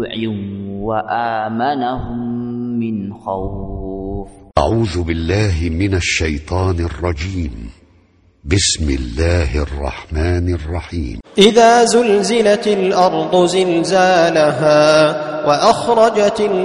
جوع وآمنهم من خوف. أعوذ بالله من الشيطان الرجيم. بسم الله الرحمن الرحيم. إذا زلزلت الأرض زلزالها وأخرجت